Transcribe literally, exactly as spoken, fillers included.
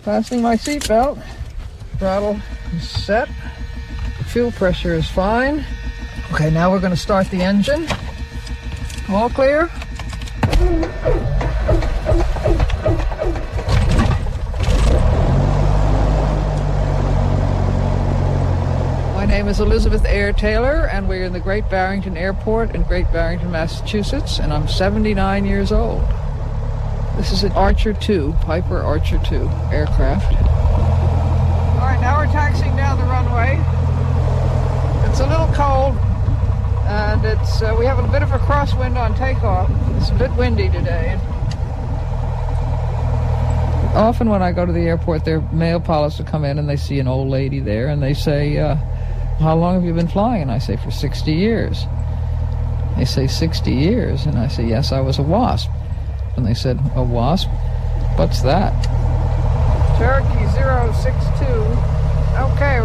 Fastening my seatbelt. Throttle is set. Fuel pressure is fine. Okay, now we're going to start the engine. All clear. My name is Elizabeth Eyre Taylor, and we're in the Great Barrington Airport in Great Barrington, Massachusetts, and I'm seventy-nine years old. This is an Archer two, Piper Archer two aircraft. All right, now we're taxiing down the runway. It's a little cold, and it's uh, we have a bit of a crosswind on takeoff. It's a bit windy today. Often when I go to the airport, their mail pilots will come in and they see an old lady there, and they say, uh, how long have you been flying? And I say, for sixty years. They say, sixty years? And I say, yes, I was a WASP. And they said, a WASP? What's that? Cherokee zero six two. Okay,